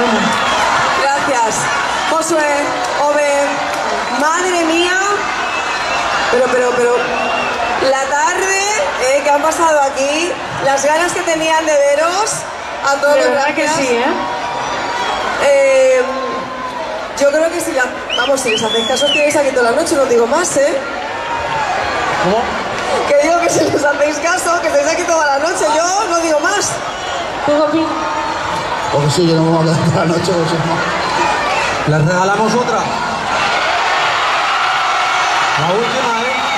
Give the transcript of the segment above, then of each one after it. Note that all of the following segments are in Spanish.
Gracias. Josué, Obed, madre mía. Pero, la tarde que han pasado aquí, las ganas que tenían de veros a todos los verdad que sí, yo creo que si les hacéis caso, os quedáis aquí toda la noche, no digo más, ¿Cómo? Que digo que si les hacéis caso, que estáis aquí toda la noche, yo no digo más. ¿Tú qué opinas? Porque sí, que no vamos a quedar toda la noche, pues no. ¿Les regalamos otra? La última,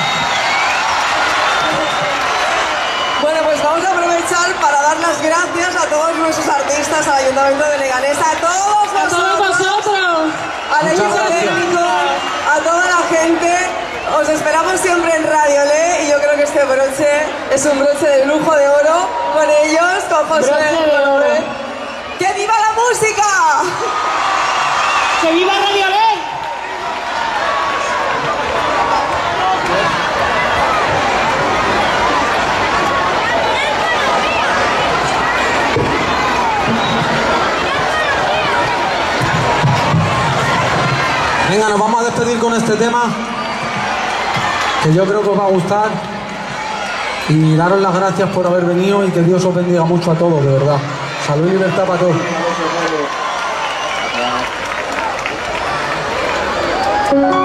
Bueno, pues vamos a aprovechar para dar las gracias a todos nuestros artistas, al Ayuntamiento de Leganés, a todos vosotros, al equipo técnico, a toda la gente. Os esperamos siempre en Radio Le y yo creo que este broche es un broche de lujo de oro con ellos, con José. ¡Que viva la música! ¡Que viva Radio Le! Venga, nos vamos a despedir con este tema, que yo creo que os va a gustar. Y daros las gracias por haber venido y que Dios os bendiga mucho a todos, de verdad. Salud y libertad para todos.